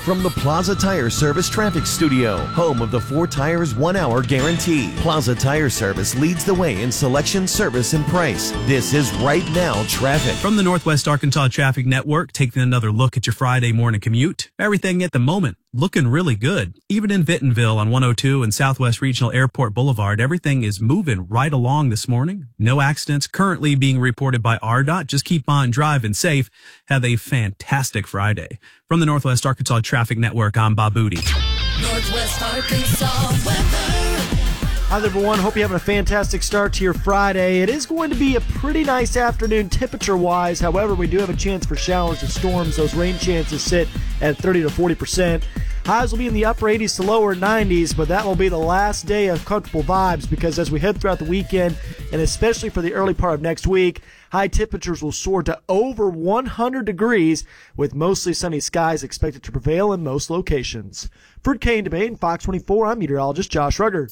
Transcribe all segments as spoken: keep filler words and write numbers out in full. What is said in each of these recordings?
from the Plaza Tire Service Traffic Studio, home of the four tires, one hour guarantee. Plaza Tire Service leads the way in selection, service, and price. This is Right Now Traffic. From the Northwest Arkansas Traffic Network, taking another look at your Friday morning commute. Everything at the moment looking really good. Even in Vintonville on one oh two and Southwest Regional Airport Boulevard, everything is moving right along this morning. No accidents currently being reported by R D O T. Just keep on driving safe. Have a fantastic Friday. From the Northwest Arkansas Traffic Network, I'm Bob Booty. Northwest Arkansas weather. Hi there, everyone. Hope you're having a fantastic start to your Friday. It is going to be a pretty nice afternoon temperature-wise. However, we do have a chance for showers and storms. Those rain chances sit at thirty to forty percent. Highs will be in the upper eighties to lower nineties, but that will be the last day of comfortable vibes because as we head throughout the weekend, and especially for the early part of next week, high temperatures will soar to over one hundred degrees with mostly sunny skies expected to prevail in most locations. For K and Debate and Fox twenty-four, I'm meteorologist Josh Rugger.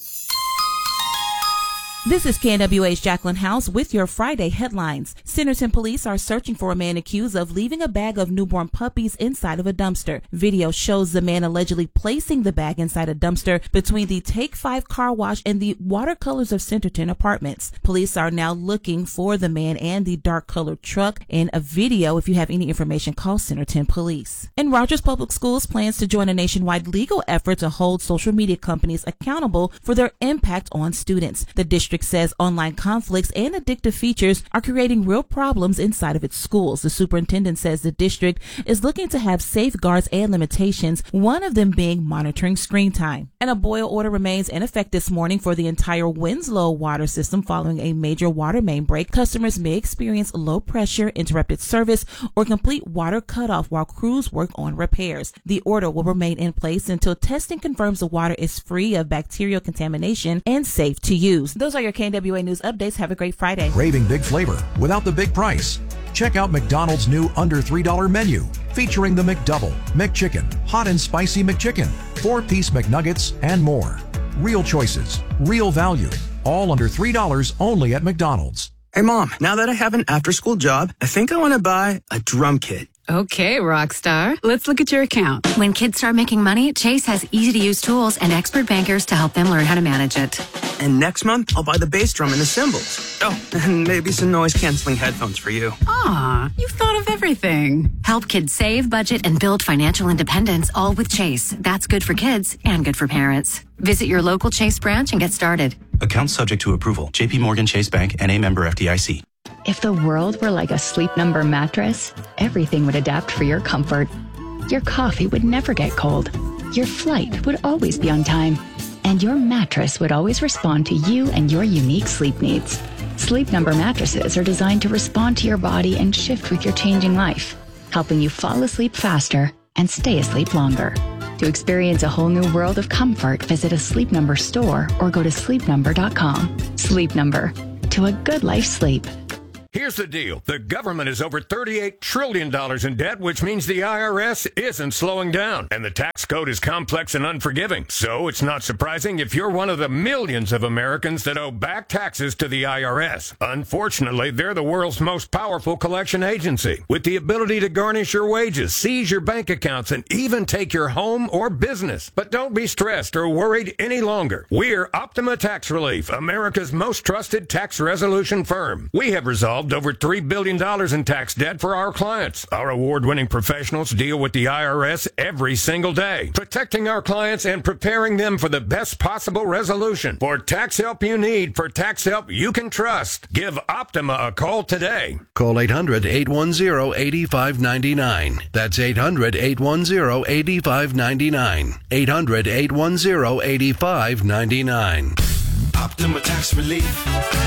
This is K N W A's Jacqueline House with your Friday headlines. Centerton police are searching for a man accused of leaving a bag of newborn puppies inside of a dumpster. Video shows the man allegedly placing the bag inside a dumpster between the Take Five car wash and the Watercolors of Centerton apartments. Police are now looking for the man and the dark colored truck. In a video, if you have any information, call Centerton Police. And Rogers Public Schools plans to join a nationwide legal effort to hold social media companies accountable for their impact on students. The district says online conflicts and addictive features are creating real problems inside of its schools. The superintendent says the district is looking to have safeguards and limitations, one of them being monitoring screen time. And a boil order remains in effect this morning for the entire Winslow water system following a major water main break. Customers may experience low pressure, interrupted service, or complete water cutoff while crews work on repairs. The order will remain in place until testing confirms the water is free of bacterial contamination and safe to use. Those are your K N W A News updates. Have a great Friday. Craving big flavor without the big price? Check out McDonald's new under three dollar menu featuring the McDouble, McChicken, Hot and Spicy McChicken, four-piece McNuggets, and more. Real choices, real value, all under three dollars only at McDonald's. Hey, Mom, now that I have an after-school job, I think I want to buy a drum kit. Okay, Rockstar. Let's look at your account. When kids start making money, Chase has easy-to-use tools and expert bankers to help them learn how to manage it. And next month, I'll buy the bass drum and the cymbals. Oh, and maybe some noise-canceling headphones for you. Aw, you've thought of everything. Help kids save, budget, and build financial independence, all with Chase. That's good for kids and good for parents. Visit your local Chase branch and get started. Account subject to approval. J P Morgan Chase Bank, N A member F D I C. If the world were like a Sleep Number mattress, everything would adapt for your comfort. Your coffee would never get cold. Your flight would always be on time. And your mattress would always respond to you and your unique sleep needs. Sleep Number mattresses are designed to respond to your body and shift with your changing life, helping you fall asleep faster and stay asleep longer. To experience a whole new world of comfort, visit a Sleep Number store or go to sleep number dot com. Sleep Number. To a good life sleep. Here's the deal. The government is over thirty-eight trillion dollars in debt, which means the I R S isn't slowing down. And the tax code is complex and unforgiving. So it's not surprising if you're one of the millions of Americans that owe back taxes to the I R S. Unfortunately, they're the world's most powerful collection agency, with the ability to garnish your wages, seize your bank accounts, and even take your home or business. But don't be stressed or worried any longer. We're Optima Tax Relief, America's most trusted tax resolution firm. We have resolved over three billion dollars in tax debt for our clients. Our award-winning professionals deal with the I R S every single day, protecting our clients and preparing them for the best possible resolution. For tax help you need, for tax help you can trust, give Optima a call today. Call eight hundred, eight one zero, eight five nine nine. That's eight hundred, eight one zero, eight five nine nine. eight hundred, eight one zero, eight five nine nine. Optima Tax Relief.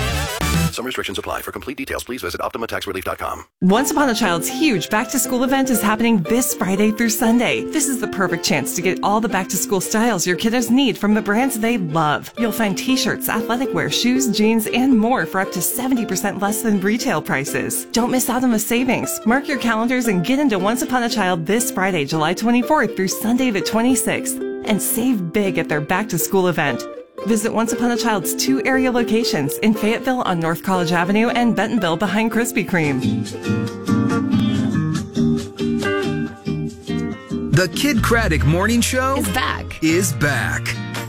Some restrictions apply. For complete details, please visit optima tax relief dot com. Once Upon a Child's huge back-to-school event is happening this Friday through Sunday. This is the perfect chance to get all the back-to-school styles your kiddos need from the brands they love. You'll find t-shirts, athletic wear, shoes, jeans, and more for up to seventy percent less than retail prices. Don't miss out on the savings. Mark your calendars and get into Once Upon a Child this Friday, July twenty-fourth through Sunday the twenty-sixth, and save big at their back-to-school event. Visit Once Upon a Child's two area locations in Fayetteville on North College Avenue and Bentonville behind Krispy Kreme. The Kid Craddock Morning Show is back. Is back.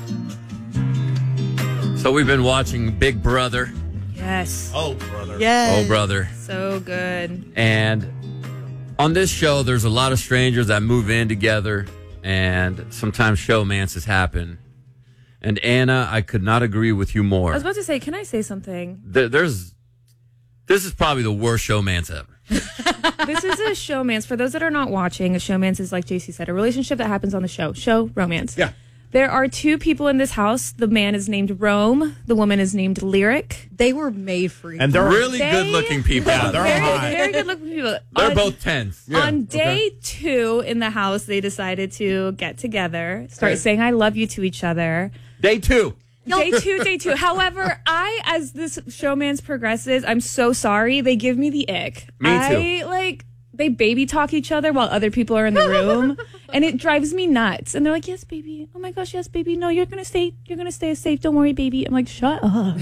So we've been watching Big Brother. Yes. Oh, brother. Yes. Oh, brother. So good. And on this show, there's a lot of strangers that move in together, and sometimes showmances happen. And Anna, I could not agree with you more. I was about to say, can I say something? There, there's, this is probably the worst showmance ever. This is a showmance. For those that are not watching, a showmance is, like J C said, a relationship that happens on the show. Show, romance. Yeah. There are two people in this house. The man is named Rome. The woman is named Lyric. They were made for each And they're They- really good-looking people. Yeah, they're very, very good-looking people. They're On- both tens. On day two in the house, they decided to get together, start Okay. saying "I love you" to each other. Day two. Day two, day two. However, I, as this showmance progresses, I'm so sorry. They give me the ick. Me too. I, like, they baby talk each other while other people are in the room, and it drives me nuts. And they're like, "Yes, baby. Oh my gosh, yes, baby. No, you're gonna stay. You're gonna stay safe. Don't worry, baby." I'm like, "Shut up."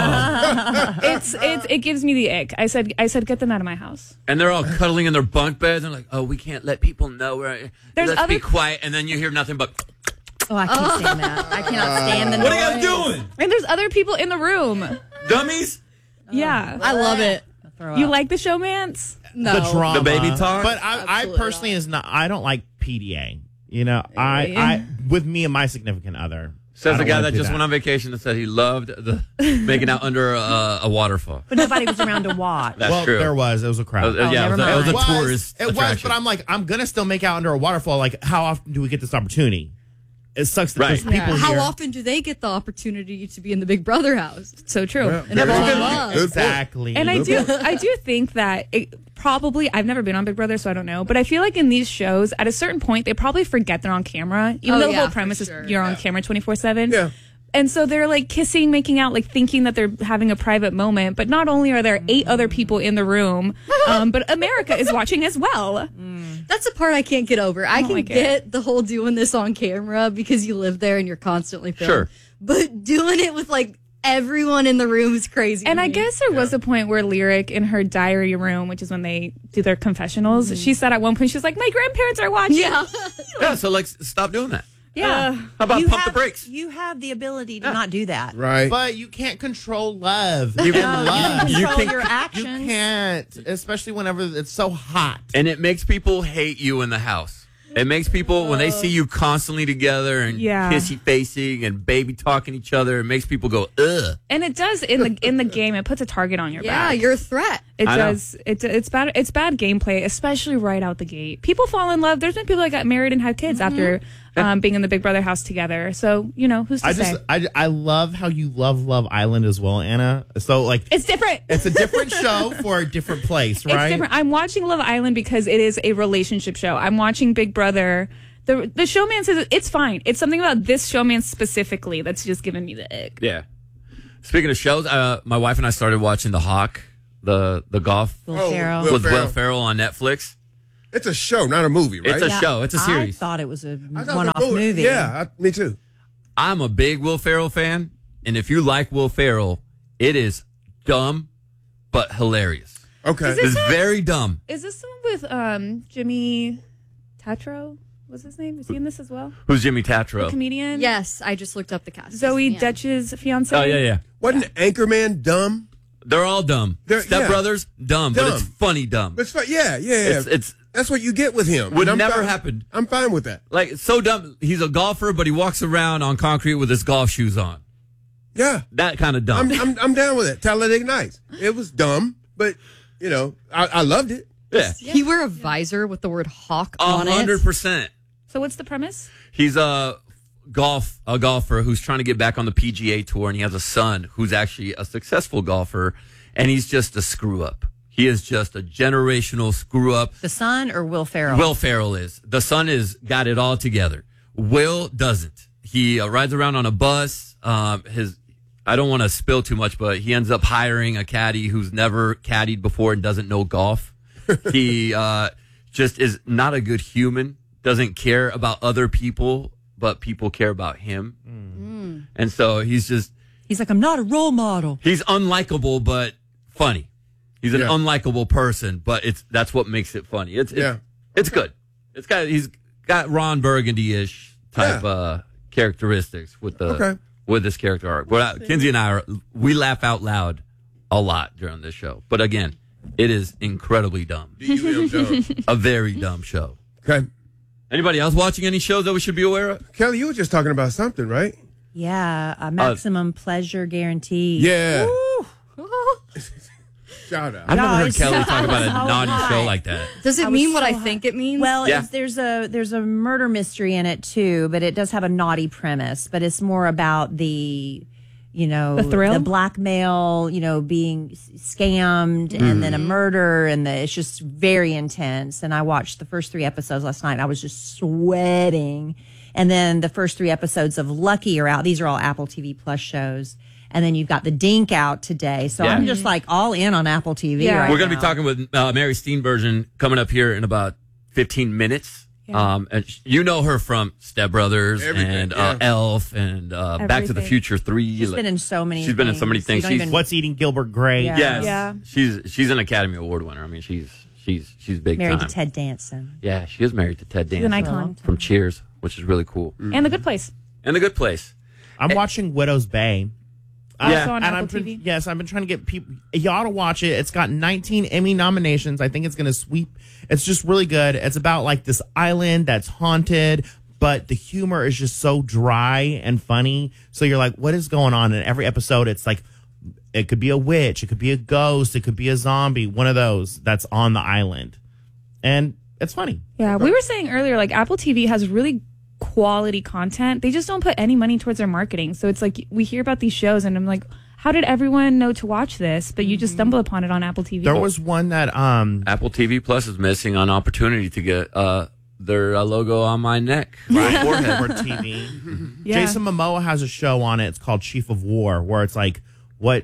it's it's it gives me the ick. I said I said get them out of my house. And they're all cuddling in their bunk beds. And like, oh, we can't let people know. We're, There's let's other- be quiet. And then you hear nothing but... Oh, I can't stand that. I cannot stand the noise. What are you guys doing? And there's other people in the room. Dummies? Yeah, I love it. You like the showmance? No. The drama. The baby talk? But I, I personally is not. I don't like P D A. You know, I, Yeah. I with me and my significant other. Says I the don't guy wanna that do just went on vacation and said he loved the making out under a, a waterfall. But nobody was around to watch. That's well, true. there was. It was a crowd. Uh, yeah, Oh, it was, a, never it was a It was, tourist It was, attraction. but I'm like, I'm gonna still make out under a waterfall. Like, how often do we get this opportunity? It sucks that Right. there's people How here. often do they get the opportunity to be in the Big Brother house? So true. Yeah, And everyone loves. exactly. And I do, I do think that it probably, I've never been on Big Brother, so I don't know. But I feel like in these shows, at a certain point, they probably forget they're on camera, even Oh, though the yeah, whole for premise sure. is you're on camera twenty-four seven. Yeah. And so they're like kissing, making out, like thinking that they're having a private moment. But not only are there eight other people in the room, um, but America is watching as well. That's the part I can't get over. I, I don't can like it. get the whole doing this on camera because you live there and you're constantly filmed. Sure. But doing it with like everyone in the room is crazy. And to I me. guess there was a point where Lyric in her diary room, which is when they do their confessionals, she said at one point, she was like, my grandparents are watching. Yeah. Yeah, so like, stop doing that. Yeah. How about you pump have, the brakes? You have the ability to not do that. Right. But you can't control love. You- And No, love. you can control your You actions. can't, especially whenever it's so hot. And it makes people hate you in the house. It makes people, when they see you constantly together and Yeah. kissy facing and baby talking each other, it makes people go, ugh. And it does in the in the game. It puts a target on your Yeah, back. you're a threat. It I know. does. It, it's bad. It's bad gameplay, especially right out the gate. People fall in love. There's been people that got married and had kids after um, being in the Big Brother house together. So you know who's to I say? just, I, I love how you love Love Island as well, Anna. So like, it's different. it's a different show for a different place, right? It's different. I'm watching Love Island because it is a relationship show. I'm watching Big Brother. The the showman says it's fine. It's something about this showman specifically that's just giving me the ick. Yeah. Speaking of shows, uh, my wife and I started watching The Hawk, the the golf Will Oh, Ferrell. with Will Will Ferrell. Ferrell on Netflix. It's a show, not a movie, right? It's a Yeah, show. It's a series. I thought it was a I thought it was one-off a movie. Yeah, I, me too. I'm a big Will Ferrell fan, and if you like Will Ferrell, it is dumb but hilarious. Okay. Is this It's a- very dumb. Is this the one with um, Jimmy Tatro? What's his name? Is he in this as well? Who's Jimmy The Tatro? comedian? Yes, I just looked up the cast. Zoe Yeah. Dutch's fiance? Oh, yeah, yeah. Wasn't Anchorman dumb? They're all dumb. They're- Step yeah. Brothers, dumb, but it's Dumb. funny dumb. But it's fine. Yeah, yeah, yeah. It's, it's That's what you get with him. would And I'm never fine- happen. I'm fine with that. Like, it's so dumb. He's a golfer, but he walks around on concrete with his golf shoes on. Yeah. That kind of dumb. I'm, I'm, I'm down with it. Talladega Nights. It was dumb, but, you know, I, I loved it. Yeah. He wear a visor with the word hawk A on it. hundred percent. So what's the premise? He's a golf a golfer who's trying to get back on the P G A tour, and he has a son who's actually a successful golfer, and he's just a screw up. He is just a generational screw up. The son or Will Ferrell? Will Ferrell is. The son is got it all together. Will doesn't. He uh, rides around on a bus. Um, his I don't want to spill too much, but he ends up hiring a caddy who's never caddied before and doesn't know golf. He uh, just is not a good human. Doesn't care about other people, but people care about him. Mm. And so he's just He's like, I'm not a role model. he's unlikable but funny. He's an Yeah. unlikable person, but it's that's what makes it funny. It's it's, Yeah. it's good. It's got he's got Ron Burgundy-ish type Yeah. uh, characteristics with the Okay. with this character arc. But uh, Kinsey and I are we laugh out loud a lot during this show. But again, it is incredibly dumb. D U M dumb. A very dumb show. Okay. Anybody else watching any shows that we should be aware of? Kelly, you were just talking about something, right? Yeah, a maximum pleasure guarantee. Yeah. Woo. Shout out. I've never No, heard it's Kelly so- talk about a so naughty high. show like that. Does it I mean was what so I high. think it means? Well, Yeah. it's, there's a there's a murder mystery in it too, but it does have a naughty premise. But it's more about the, you know, The thrill? blackmail, you know, being s- scammed, and then a murder, and the, it's just very intense. And I watched the first three episodes last night. I was just sweating. And then the first three episodes of Lucky are out. These are all Apple T V Plus shows. And then you've got The Dink out today. So Yeah. I'm just like all in on Apple T V Yeah. right We're going to now. be talking with uh, Mary Steenburgen coming up here in about fifteen minutes. Yeah. Um, and sh- you know her from Step Brothers Everything, and uh, yeah. Elf and uh, Back to the Everything. Future three. She's Like, been in so many She's been in so many things. You things. don't She's even- What's Eating Gilbert Grape? Yeah. yes, Yeah. she's she's an Academy Award winner. I mean, she's she's she's big married time. to Ted Danson. Yeah, she is married to Ted She's an Danson icon. from Cheers, which is really cool. And The Good Place. And The Good Place. I'm watching Widow's Bay. Also Yeah. on and Apple I've T been, V. yes, I've been trying to get people. You ought to watch it. It's got nineteen Emmy nominations. I think it's going to sweep. It's just really good. It's about like this island that's haunted, but the humor is just so dry and funny. So you're like, what is going on? In every episode, it's like, it could be a witch, it could be a ghost, it could be a zombie, one of those that's on the island. And it's funny. Yeah, we were saying earlier, like Apple T V has really quality content. They just don't put any money towards their marketing. So it's like we hear about these shows, and I'm like, how did everyone know to watch this? But you just stumble upon it on Apple T V. There was one that um Apple T V Plus is missing an opportunity to get uh, their uh, logo on my neck, my forehead. for T V. Yeah. Jason Momoa has a show on it. It's called Chief of War, where it's like what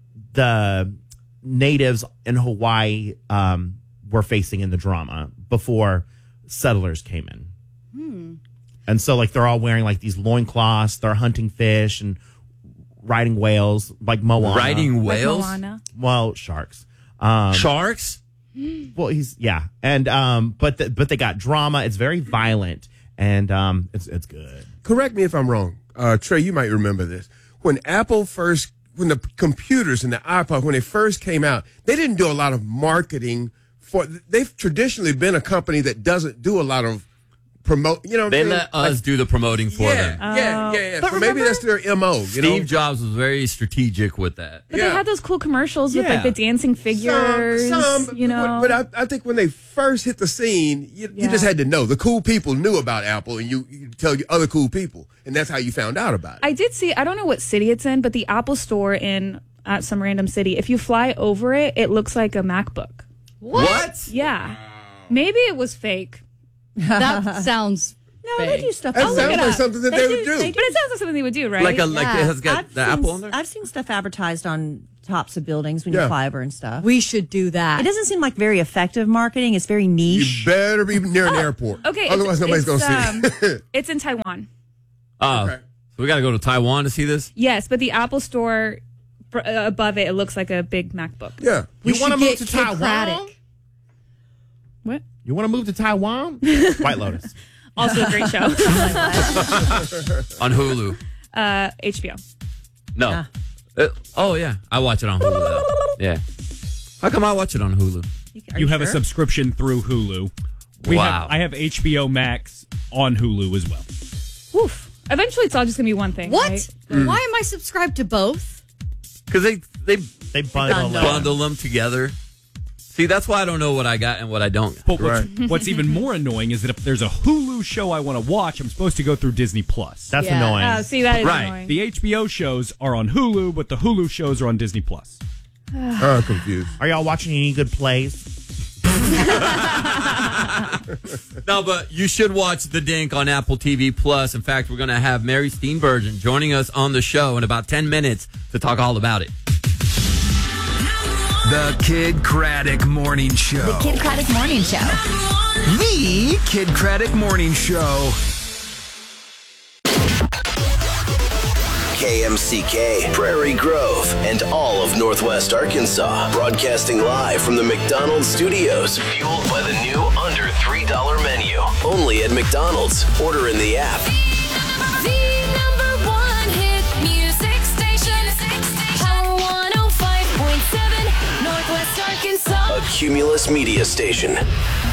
the natives in Hawaii um, were facing in the drama before settlers came in. And so, like, they're all wearing like these loincloths. They're hunting fish and riding whales, like Moana. Riding Like whales, Moana. well, sharks. Um, sharks. well, he's yeah, and um, but the, but they got drama. It's very violent, and um, it's it's good. Correct me if I'm wrong. Uh, Trey, you might remember this. When Apple first, when the computers and the iPod, when they first came out, they didn't do a lot of marketing for, they've traditionally been a company that doesn't do a lot of promote, you know what They I'm saying? let us Like, do the promoting for yeah, them. yeah, yeah, yeah. But So maybe remember- that's their M O, you Steve know? Jobs was very strategic with that. But Yeah. they had those cool commercials with Yeah. like the dancing figures. Some, some, you know. But, but I, I think when they first hit the scene, you, you Yeah. just had to know. The cool people knew about Apple, and you, you tell other cool people, and that's how you found out about it. I did see, I don't know what city it's in, but the Apple store in uh, some random city, if you fly over it, it looks like a MacBook. What? Yeah. Maybe it was fake. That sounds No, they do stuff. That I'll look sounds it like up. something that they would do. But it sounds like something they would do, right? Like a like it has got I've the seen, Apple on there. I've seen stuff advertised on tops of buildings when Yeah. you fly over and stuff. we should do that. It doesn't seem like very effective marketing. It's very You niche. better be near an airport. Okay. Otherwise, it's, nobody's going it's, to see um, it. It's in Taiwan. Oh, Okay. so we got to go to Taiwan to see this. Yes, but the Apple store for, uh, above it, it looks like a big MacBook. Yeah. You We want to should move get to Taiwan? Kidcratic. What? You want to move to Taiwan? White Lotus. Also a great show. On Hulu. uh, H B O. No. Ah. Uh, oh yeah, I watch it on Hulu. Though. Yeah. How come I watch it on Hulu? Are You have a sure? subscription through Hulu. We Wow. Have, I have H B O Max on Hulu as well. Woof. Eventually, it's all just gonna be one thing. What? right? Why am I subscribed to both? Because they they They bundle Bundle. it. bundle them together. See, that's why I don't know what I got and what I don't. But what's, what's even more annoying is that if there's a Hulu show I want to watch, I'm supposed to go through Disney Plus. That's Yeah. annoying. Oh, see, that is Right. annoying. The H B O shows are on Hulu, but the Hulu shows are on Disney Plus. I'm confused. Are y'all watching any good plays? No, but you should watch The Dink on Apple T V Plus. In fact, we're going to have Mary Steenburgen joining us on the show in about ten minutes to talk all about it. The Kid Craddock Morning Show. The Kid Craddock Morning Show. The Kid Craddock Morning Show. K M C K, Prairie Grove, and all of Northwest Arkansas. Broadcasting live from the McDonald's studios, fueled by the new under three dollar menu. Only at McDonald's. Order in the app. The number one hit music station. Power one oh five point seven, Northwest Arkansas. A Cumulus Media Station.